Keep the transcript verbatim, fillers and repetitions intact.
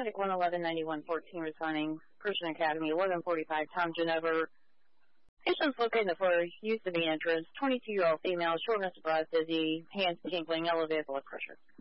Pacific one eleven ninety-one fourteen responding, Persian Academy, eleven forty-five, Tom Genover. Patient's located in the floor, used to be entrance, twenty-two-year-old female, shortness of breath, dizzy, hands tingling, elevated blood pressure.